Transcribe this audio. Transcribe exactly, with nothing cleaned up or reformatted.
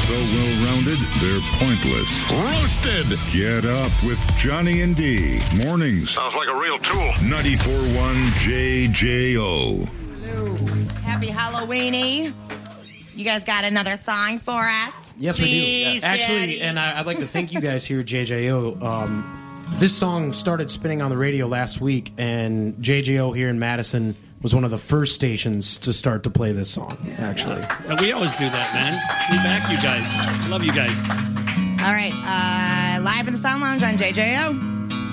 so well-rounded, they're pointless. Roasted! Get up with Johnny and D. Mornings. Sounds like a real tool. ninety-four point one J J O. Hello. Happy Halloweeny. You guys got another song for us? Yes, Please, we do. Yeah. Actually, Daddy. and I, I'd like to thank you guys here at J J O. Um, this song started spinning on the radio last week, and J J O here in Madison was one of the first stations to start to play this song, actually. And we always do that, man. We back you guys. Love you guys. All right. Uh, live in the Sound Lounge on J J O.